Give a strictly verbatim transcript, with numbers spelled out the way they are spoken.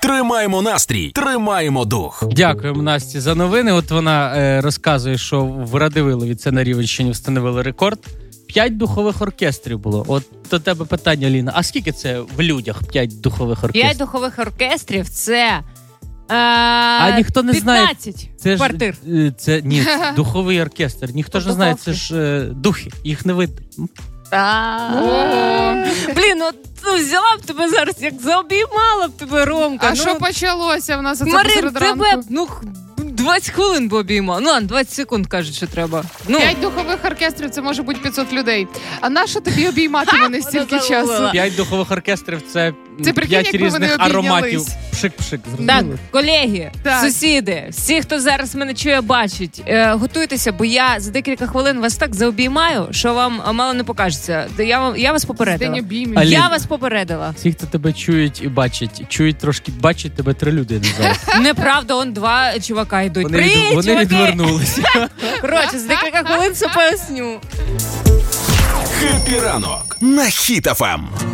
Тримаємо настрій, тримаємо дух. Дякуємо Насті за новини. От вона е, розказує, що в Радивилові, це на Рівненщині, встановили рекорд. П'ять духових оркестрів було. От до тебе питання, Ліна. А скільки це в людях п'ять духових оркестрів? П'ять духових оркестрів – це е, а ніхто не п'ятнадцять знає. Це квартир. Ж, це, ні, це духовий оркестр. Ніхто ж не знає, це ж е, духи. Їх не видно. Блін, ну, ну взяла б тебе зараз, як заобіймала б тебе, Ромка. А ну, що почалося в нас оце Марин, посеред ранку? тебе, ну, двадцять хвилин би обіймала. Ну, ладно, двадцять секунд, кажуть, що треба. Ну. П'ять духових оркестрів, це може бути п'ятсот людей. А нащо тобі обіймати мене стільки часу? П'ять духових оркестрів – це, Це прикинь, п'ять якби вони різних обійнялись. ароматів. Пшик-пшик, Так, зрозуміли? колеги, Так. сусіди, всі, хто зараз мене чує, бачить, е, готуйтеся, бо я за декілька хвилин вас так заобіймаю, що вам е, мало не покажеться. Я, вам- я вас День попередила. обіймів. Алі- Я вас попередила. Всі, хто тебе чують і бачать, чують трошки, бачать тебе три людини зараз. Неправда, он два чувака йдуть. Вони, Привіт, від, вони чуваки! відвернулися. Коротше, за декілька хвилин все поясню. Хеппі ранок на Хіт еф ем.